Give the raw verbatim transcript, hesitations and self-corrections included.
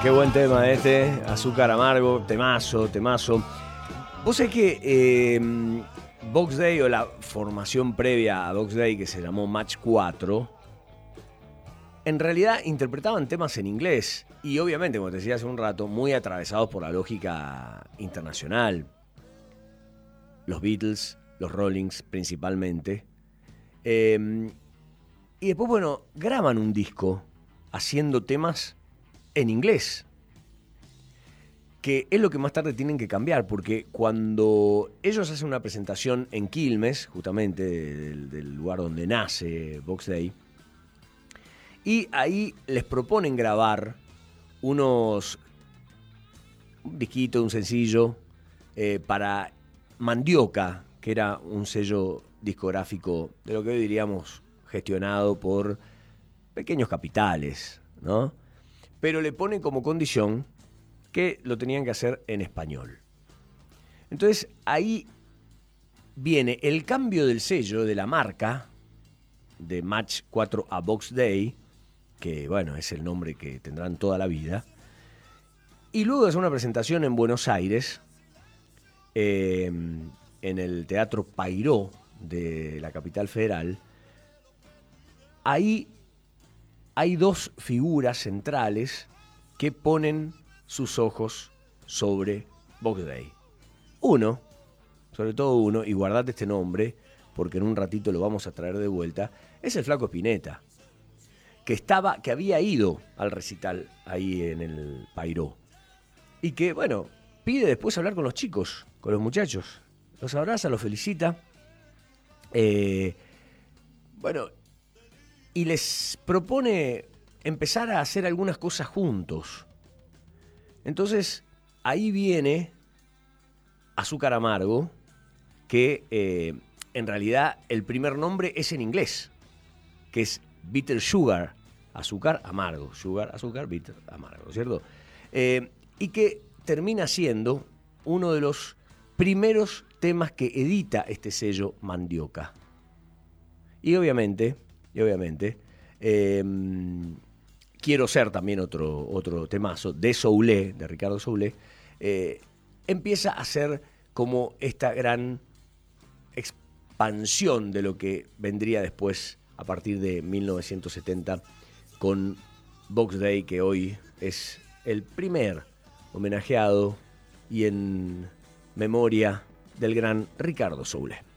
Qué buen tema este, Azúcar Amargo, temazo, temazo. Vos sabés que eh, Box Day, o la formación previa a Box Day, que se llamó Match cuatro, en realidad interpretaban temas en inglés y obviamente, como te decía hace un rato, muy atravesados por la lógica internacional. Los Beatles, los Rollings principalmente. Eh, y después, bueno, graban un disco haciendo temas en inglés, que es lo que más tarde tienen que cambiar, porque cuando ellos hacen una presentación en Quilmes, justamente del, del lugar donde nace Box Day, y ahí les proponen grabar unos un disquito, un sencillo eh, para Mandioca, que era un sello discográfico de lo que hoy diríamos gestionado por pequeños capitales, ¿no? Pero le ponen como condición que lo tenían que hacer en español. Entonces ahí viene el cambio del sello, de la marca, de Match cuatro a Box Day, que bueno, es el nombre que tendrán toda la vida. Y luego de hacer una presentación en Buenos Aires, eh, en el Teatro Payró de la capital federal, ahí hay dos figuras centrales que ponen sus ojos sobre Box Day. Uno, sobre todo uno, y guardate este nombre, porque en un ratito lo vamos a traer de vuelta, es el Flaco Spinetta, que estaba, que había ido al recital ahí en el Payró. Y que, bueno, pide después hablar con los chicos, con los muchachos. Los abraza, los felicita. Eh, bueno, y les propone empezar a hacer algunas cosas juntos. Entonces, ahí viene Azúcar Amargo, que eh, en realidad el primer nombre es en inglés, que es Bitter Sugar, azúcar amargo, sugar, azúcar, bitter, amargo, ¿cierto? Eh, y que termina siendo uno de los primeros temas que edita este sello Mandioca. Y obviamente, y obviamente, eh, Quiero Ser, también otro, otro temazo, de Soulé, de Ricardo Soulé, eh, empieza a ser como esta gran expansión de lo que vendría después a partir de mil novecientos setenta con Box Day, que hoy es el primer homenajeado y en memoria del gran Ricardo Soulé.